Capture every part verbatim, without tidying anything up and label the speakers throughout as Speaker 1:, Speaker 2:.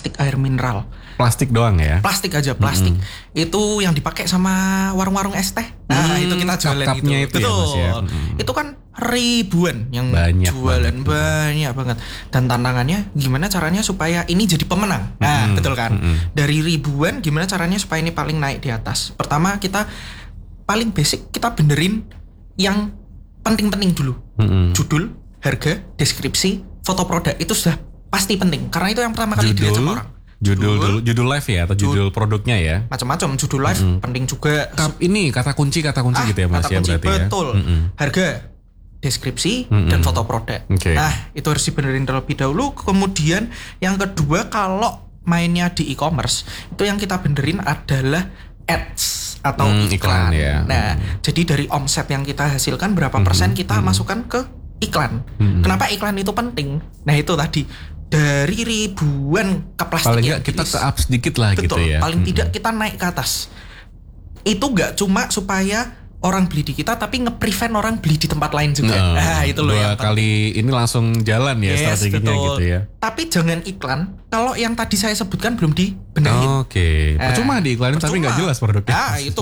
Speaker 1: plastik air mineral.
Speaker 2: Plastik doang ya?
Speaker 1: Plastik aja, plastik. Mm-hmm. Itu yang dipakai sama warung-warung es teh. Nah, hmm, itu kita jualan itu.
Speaker 2: itu Betul. Ya, Mas, ya? Mm-hmm.
Speaker 1: Itu kan ribuan yang
Speaker 2: banyak
Speaker 1: jualan,
Speaker 2: banget.
Speaker 1: banyak banget. Dan tantangannya gimana caranya supaya ini jadi pemenang. Nah, mm-hmm. betul kan? Mm-hmm. Dari ribuan gimana caranya supaya ini paling naik di atas. Pertama kita paling basic kita benerin yang penting-penting dulu. Mm-hmm. Judul, harga, deskripsi, foto produk itu sudah pasti penting. Karena itu yang pertama kali dilihat sama orang.
Speaker 2: Judul, judul judul live ya atau judul jud, produknya ya,
Speaker 1: macam-macam judul live mm-hmm. penting juga.
Speaker 2: Kap, ini kata kunci kata kunci ah, gitu ya Mas ya berarti
Speaker 1: betul. ya betul mm-hmm. harga, deskripsi mm-hmm. dan foto produk. Okay. Nah itu harus dibenerin terlebih dahulu. Kemudian yang kedua kalau mainnya di e-commerce itu yang kita benerin adalah ads atau mm, iklan. iklan ya. Nah mm-hmm. jadi dari omset yang kita hasilkan berapa mm-hmm. persen kita mm-hmm. masukkan ke iklan. Mm-hmm. Kenapa iklan itu penting? Nah itu tadi dari ribuan ke plastik
Speaker 2: paling nggak kita ke-up sedikit lah. Betul, gitu ya.
Speaker 1: Paling hmm. tidak kita naik ke atas. Itu nggak cuma supaya orang beli di kita, tapi nge-prevent orang beli di tempat lain juga.
Speaker 2: No,
Speaker 1: nah itu loh
Speaker 2: yang kali ini langsung jalan ya yes, strateginya betul. Gitu ya. Tapi
Speaker 1: jangan iklan kalau yang tadi saya sebutkan belum dibenahin.
Speaker 2: Oke. Okay. Percuma eh, diiklanin tapi nggak jelas produknya.
Speaker 1: Ah itu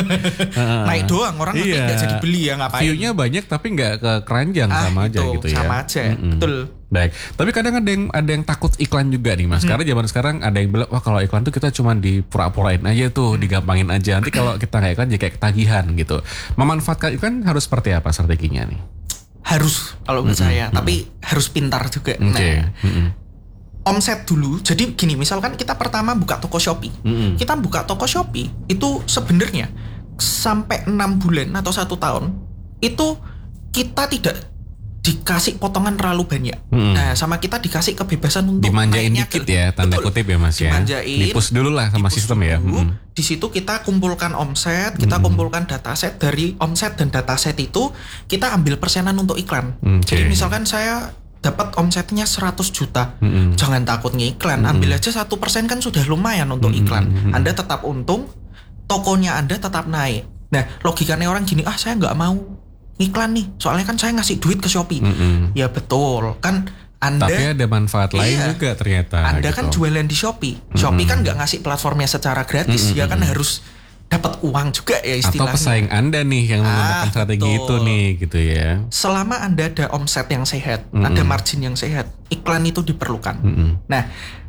Speaker 1: naik doang orang tapi nggak jadi beli ya ngapain.
Speaker 2: View-nya banyak tapi nggak ke keranjang ah, sama
Speaker 1: itu,
Speaker 2: aja gitu ya.
Speaker 1: Sama aja, mm-hmm. betul.
Speaker 2: Baik, tapi kadang ada yang ada yang takut iklan juga nih Mas. Hmm. Karena zaman sekarang ada yang bilang wah kalau iklan tuh kita cuma dipura-purain aja tuh, hmm. digampangin aja. Nanti kalau kita nggak iklan jadi kayak ketagihan gitu. Memanfaatkan iklan harus seperti apa strateginya nih?
Speaker 1: Harus kalau menurut hmm. saya, hmm. tapi harus pintar juga.
Speaker 2: Okay.
Speaker 1: Nah,
Speaker 2: hmm.
Speaker 1: omset dulu. Jadi gini, misalkan kita pertama buka toko Shopee, hmm. kita buka toko Shopee itu sebenarnya sampai enam bulan atau satu tahun itu kita tidak dikasih potongan terlalu banyak. Hmm. Nah, sama kita dikasih kebebasan untuk
Speaker 2: dimanjain dikit ya, tanda betul, kutip ya Mas ya.
Speaker 1: Dimanjain.
Speaker 2: Dipus dulu lah sama sistem ya.
Speaker 1: Hmm. Di situ kita kumpulkan omset, kita hmm. kumpulkan dataset. Dari omset dan dataset itu kita ambil persenan untuk iklan. Okay. Jadi misalkan saya dapat omsetnya seratus juta. Hmm. Jangan takut ngiklan, hmm. ambil aja satu persen kan sudah lumayan untuk iklan. Hmm. Anda tetap untung, tokonya Anda tetap naik. Nah, logikanya orang gini, ah saya nggak mau iklan nih, soalnya kan saya ngasih duit ke Shopee. Mm-hmm. Ya betul, kan Anda.
Speaker 2: Tapi ada manfaat lain iya, juga ternyata.
Speaker 1: Anda
Speaker 2: gitu.
Speaker 1: kan jualan di Shopee. Mm-hmm. Shopee kan nggak ngasih platformnya secara gratis, mm-hmm. ya kan harus dapat uang juga ya istilahnya.
Speaker 2: Atau pesaing Anda nih yang menggunakan ah, strategi betul. Itu nih, gitu ya.
Speaker 1: Selama Anda ada omset yang sehat, mm-hmm. ada margin yang sehat, iklan itu diperlukan. Mm-hmm. Nah,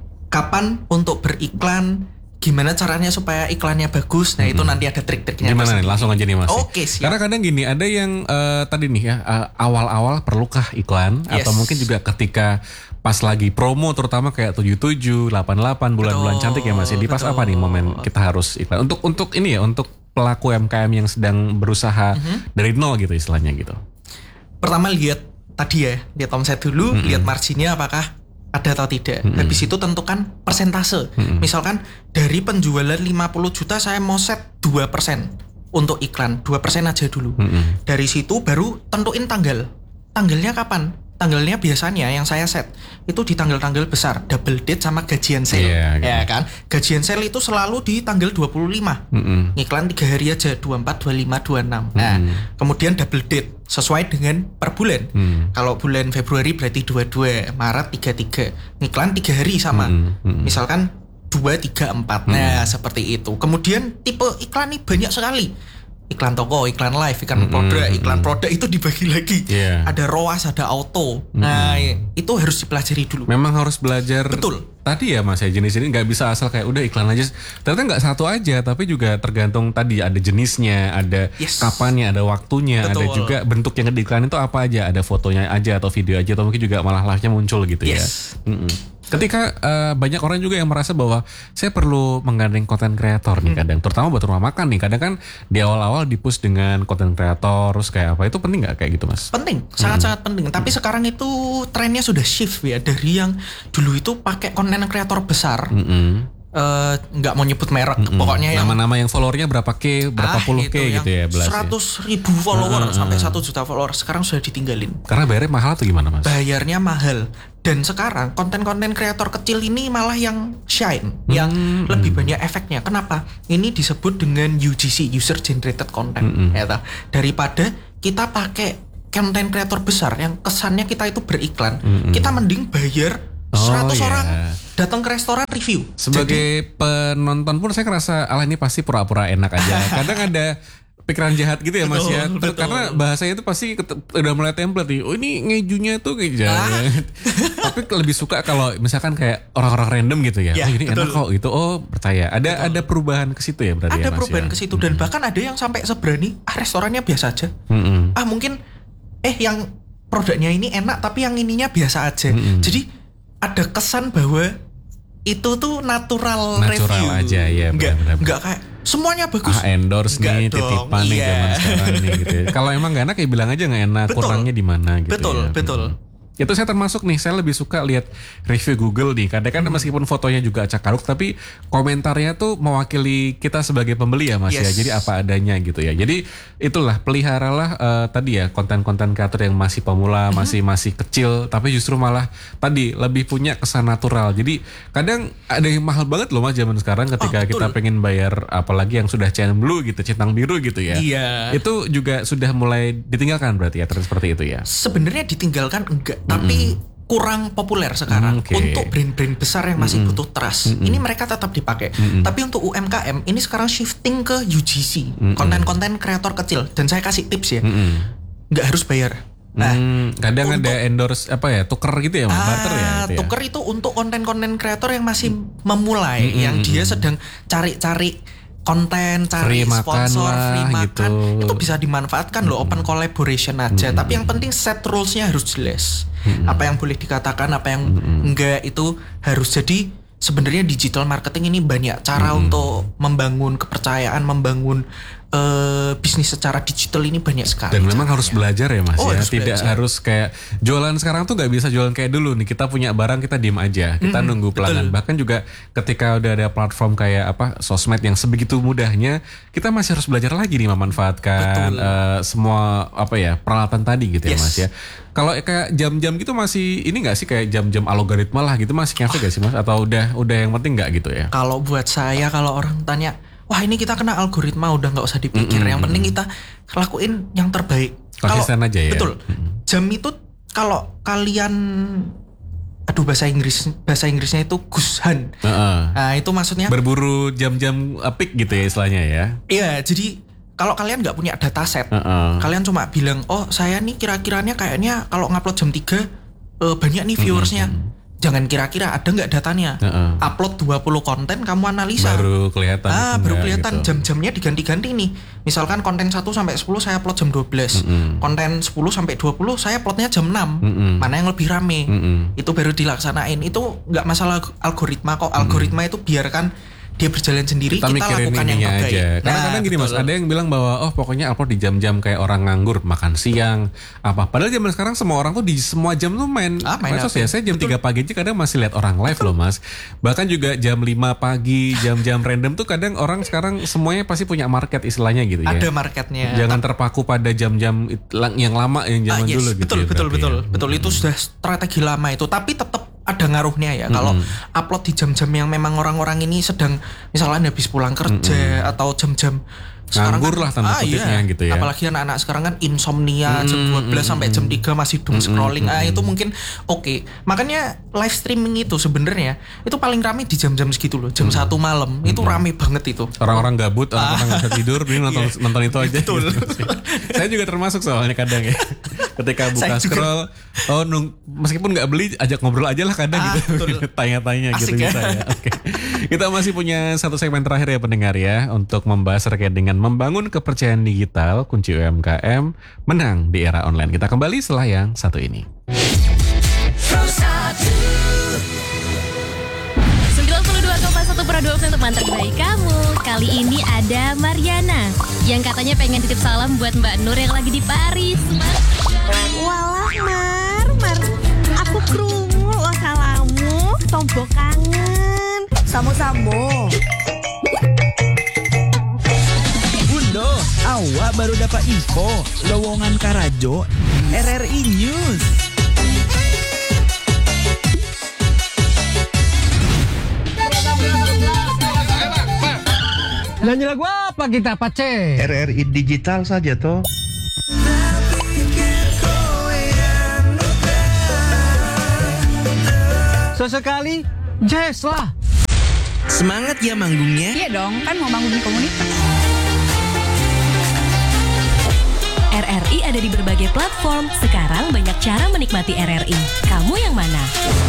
Speaker 1: kapan untuk beriklan? Gimana caranya supaya iklannya bagus? Nah itu hmm. nanti ada trik-triknya.
Speaker 2: Gimana nih? Langsung aja nih Mas.
Speaker 1: Oke siap.
Speaker 2: Karena kadang gini, ada yang uh, tadi nih ya uh, awal-awal perlukah iklan yes. atau mungkin juga ketika pas lagi promo terutama kayak tujuh puluh tujuh, delapan puluh delapan bulan-bulan cantik ya Mas. Di pas apa nih momen kita harus iklan? Untuk untuk ini ya untuk pelaku M K M yang sedang berusaha mm-hmm. dari nol gitu istilahnya gitu.
Speaker 1: Pertama lihat tadi ya, lihat omset dulu, mm-hmm. lihat marginnya apakah ada atau tidak. Mm-hmm. Habis itu tentukan persentase. Mm-hmm. Misalkan dari penjualan lima puluh juta saya mau set dua persen untuk iklan. dua persen aja dulu. Mm-hmm. Dari situ baru tentuin tanggal. Tanggalnya kapan? Tanggalnya biasanya yang saya set itu di tanggal-tanggal besar, double date sama gajian sale. Yeah, okay. Ya kan? Gajian sale itu selalu di tanggal dua puluh lima. Mm-hmm. Iklan tiga hari aja, dua puluh empat, dua puluh lima, dua puluh enam. Mm-hmm. Nah, kemudian double date sesuai dengan per bulan. Mm-hmm. Kalau bulan Februari berarti dua puluh dua, Maret tiga puluh tiga. Iklan tiga hari sama. Mm-hmm. Misalkan dua, tiga, empat. Mm-hmm. Nah, seperti itu. Kemudian tipe iklan ini banyak sekali. Iklan toko, iklan live, iklan mm-hmm. produk, iklan produk itu dibagi lagi. Yeah. Ada R O A S, ada auto. Mm-hmm. Nah, itu harus dipelajari dulu.
Speaker 2: Memang harus belajar.
Speaker 1: Betul.
Speaker 2: Tadi ya Mas ya jenis ini nggak bisa asal kayak udah iklan aja. Ternyata nggak satu aja, tapi juga tergantung tadi ada jenisnya, ada yes. kapannya, ada waktunya, betul. Ada juga bentuk yang diiklanin itu apa aja. Ada fotonya aja atau video aja atau mungkin juga malah live-nya muncul gitu
Speaker 1: yes.
Speaker 2: ya. Mm-mm. Ketika uh, banyak orang juga yang merasa bahwa saya perlu menggandeng konten kreator nih hmm. kadang, terutama buat rumah makan nih, kadang kan di awal-awal dipush dengan konten kreator, terus kayak apa, itu penting nggak kayak gitu Mas?
Speaker 1: Penting, sangat-sangat hmm. penting. Tapi hmm. sekarang itu trennya sudah shift ya, dari yang dulu itu pakai konten kreator besar. Hmm. nggak uh, mau nyebut merek, mm-hmm. pokoknya yang
Speaker 2: nama-nama yang followernya berapa K, berapa
Speaker 1: ah,
Speaker 2: puluh K gitu ya, belas
Speaker 1: seratus ribu follower uh, uh, sampai satu juta follower sekarang sudah ditinggalin.
Speaker 2: Karena bayarnya mahal atau gimana Mas?
Speaker 1: Bayarnya mahal. Dan sekarang konten-konten kreator kecil ini malah yang shine, hmm, yang hmm. lebih banyak efeknya. Kenapa? Ini disebut dengan U G C, User Generated Content. Hmm. Ya, daripada kita pakai konten kreator besar yang kesannya kita itu beriklan, hmm. kita mending bayar seratus oh, orang. Yeah. datang ke restoran review.
Speaker 2: Sebagai Jadi, penonton pun saya ngerasa ala ini pasti pura-pura enak aja. Kadang ada pikiran jahat gitu ya Mas betul, ya. Betul. Karena bahasanya itu pasti udah mulai template nih. Oh ini ngejunya tuh kayak jahat. Ah. Tapi lebih suka kalau misalkan kayak orang-orang random gitu ya. ya oh ini betul. Enak kok itu. Oh percaya. Ada betul. Ada perubahan ke situ ya berarti
Speaker 1: ada
Speaker 2: ya Mas. Ada
Speaker 1: perubahan
Speaker 2: ya?
Speaker 1: ke situ dan hmm. bahkan ada yang sampai seberani ah restorannya biasa aja. Hmm. Ah mungkin eh yang produknya ini enak tapi yang ininya biasa aja. Hmm. Jadi ada kesan bahwa itu tuh natural,
Speaker 2: natural
Speaker 1: review.
Speaker 2: aja ya.
Speaker 1: Enggak enggak kayak semuanya bagus.
Speaker 2: Ah, endorse nih, titipan nih iya. zaman sekarang nih gitu ya. Kalau emang gak enak ya bilang aja gak enak, betul. Kurangnya di mana gitu
Speaker 1: betul,
Speaker 2: ya.
Speaker 1: Betul, betul.
Speaker 2: Itu saya termasuk nih, saya lebih suka lihat review Google nih. Kadang kan hmm. meskipun fotonya juga acak-aduk, tapi komentarnya tuh mewakili kita sebagai pembeli ya Mas yes. ya. Jadi apa adanya gitu ya. Jadi itulah peliharalah uh, tadi ya konten-konten kreator yang masih pemula, hmm. masih masih kecil, tapi justru malah tadi lebih punya kesan natural. Jadi kadang ada yang mahal banget loh Mas zaman sekarang ketika oh, kita pengen bayar apalagi yang sudah channel blue gitu, centang biru gitu ya.
Speaker 1: Iya.
Speaker 2: Itu juga sudah mulai ditinggalkan berarti ya, seperti itu ya.
Speaker 1: Sebenarnya ditinggalkan enggak. Tapi mm-hmm. kurang populer sekarang okay. untuk brand-brand besar yang masih mm-hmm. butuh trust. Mm-hmm. Ini mereka tetap dipakai. Mm-hmm. Tapi untuk U M K M ini sekarang shifting ke U G C, mm-hmm. konten-konten kreator kecil. Dan saya kasih tips ya, mm-hmm. nggak harus bayar. Nah,
Speaker 2: hmm, kadang untuk, ada endorse apa ya, tuker gitu ya, ah, barter ya. Gitu ya.
Speaker 1: Tuker itu untuk konten-konten kreator yang masih memulai, mm-hmm. yang dia sedang cari-cari konten, cari free sponsor, lah, free makan, gitu. Itu bisa dimanfaatkan hmm. loh, open collaboration aja. Hmm. Tapi yang penting set rules-nya harus jelas. Hmm. Apa yang boleh dikatakan, apa yang hmm. enggak itu harus. Jadi sebenarnya digital marketing ini banyak cara hmm. untuk membangun kepercayaan, membangun uh, bisnis secara digital ini banyak sekali.
Speaker 2: Dan memang caranya. Harus belajar ya Mas oh, ya. Harus Tidak belajar. Harus kayak jualan sekarang tuh gak bisa jualan kayak dulu nih. Kita punya barang kita diem aja. Kita hmm, nunggu pelanggan. Betul. Bahkan juga ketika udah ada platform kayak apa sosmed yang sebegitu mudahnya, kita masih harus belajar lagi nih memanfaatkan uh, semua apa ya peralatan tadi gitu yes. ya Mas ya. Kalau kayak jam-jam gitu masih ini nggak sih kayak jam-jam algoritma lah gitu masih ngefek gak sih Mas? Atau udah udah yang penting nggak gitu ya?
Speaker 1: Kalau buat saya kalau orang tanya, wah ini kita kena algoritma udah nggak usah dipikir. Mm-hmm. Yang penting kita lakuin yang terbaik.
Speaker 2: Konsisten aja ya.
Speaker 1: Betul. Mm-hmm. Jam itu kalau kalian, aduh bahasa Inggris bahasa Inggrisnya itu gushan. Uh-uh. Nah itu maksudnya
Speaker 2: berburu jam-jam peak gitu ya istilahnya ya.
Speaker 1: Iya jadi. Kalau kalian nggak punya dataset, uh-uh. kalian cuma bilang, oh saya nih kira-kiranya kayaknya kalau ngupload jam tiga uh, banyak nih viewersnya. Uh-uh. Jangan kira-kira ada nggak datanya. Uh-uh. Upload dua puluh konten, kamu analisa.
Speaker 2: Baru kelihatan.
Speaker 1: Ah, baru kelihatan gitu. Jam-jamnya diganti-ganti nih. Misalkan konten satu sampai sepuluh saya upload jam dua belas. Uh-uh. Konten sepuluh sampai dua puluh saya uploadnya jam enam. Uh-uh. Mana yang lebih rame. Uh-uh. Itu baru dilaksanain. Itu nggak masalah algoritma kok. Algoritma uh-uh. itu biarkan dia berjalan sendiri, kita, kita lakukan yang terbaik.
Speaker 2: Aja. Karena nah, kadang gini Mas, ada yang bilang bahwa oh pokoknya upload di jam-jam kayak orang nganggur, makan siang, apa. Padahal zaman sekarang semua orang tuh di semua jam tuh main. Ah, main medsos ya. Saya jam betul. tiga pagi aja kadang masih lihat orang live betul. Loh Mas. Bahkan juga jam lima pagi, jam-jam random tuh kadang orang sekarang semuanya pasti punya market istilahnya gitu ya.
Speaker 1: Ada marketnya.
Speaker 2: Jangan terpaku pada jam-jam yang lama yang zaman ah, yes. dulu gitu.
Speaker 1: Betul,
Speaker 2: ya,
Speaker 1: betul, betul.
Speaker 2: Ya.
Speaker 1: Betul, itu sudah strategi lama itu. Tapi tetap ada ngaruhnya ya. Mm-hmm. Kalau upload di jam-jam yang memang orang-orang ini sedang misalnya habis pulang kerja mm-hmm. atau jam-jam
Speaker 2: nganggur lah tanda kutipnya
Speaker 1: iya.
Speaker 2: gitu ya.
Speaker 1: Apalagi anak-anak sekarang kan insomnia mm-hmm. jam dua belas mm-hmm. sampai jam tiga masih doom scrolling. Mm-hmm. Ah itu mungkin oke. Okay. Makanya live streaming itu sebenarnya itu paling rame di jam-jam segitu loh. Jam mm-hmm. satu malam mm-hmm. itu rame banget itu.
Speaker 2: Orang-orang gabut, orang-orang nggak bisa tidur, dia nonton yeah. nonton itu aja.
Speaker 1: Betul.
Speaker 2: Gitu. Saya juga termasuk soalnya kadang ya. Ketika buka scroll, oh nung, meskipun nggak beli, ajak ngobrol aja lah kadang ah, gitu. Tanya-tanya gitu
Speaker 1: ya.
Speaker 2: Gitu ya. Oke. Kita masih punya satu segmen terakhir ya pendengar ya untuk membahas terkait dengan membangun kepercayaan digital kunci U M K M menang di era online. Kita kembali setelah yang satu ini.
Speaker 3: sembilan puluh dua koma satu Produksi untuk mantan baik kamu. Kali ini ada Mariana yang katanya pengen titip salam buat Mbak Nur yang lagi di Paris.
Speaker 4: Walah Mar, Mar, aku krungu lo salamu, tombok kangen. Samo-samo.
Speaker 5: Bundo, awak baru dapat info lowongan Karajo R R I News.
Speaker 6: Nyanyi lagu apa kita Pace?
Speaker 7: R R I digital saja toh.
Speaker 6: Sesekali Jazz lah.
Speaker 5: Semangat ya manggungnya.
Speaker 8: Iya dong, kan mau bangun komunitas.
Speaker 3: R R I ada di berbagai platform. Sekarang banyak cara menikmati R R I. Kamu yang mana?